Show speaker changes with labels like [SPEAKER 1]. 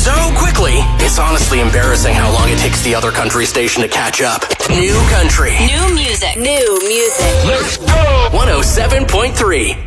[SPEAKER 1] so quickly, it's honestly embarrassing how long it takes the other country station to catch up. New country.
[SPEAKER 2] New music. New music.
[SPEAKER 1] Let's go! 107.3.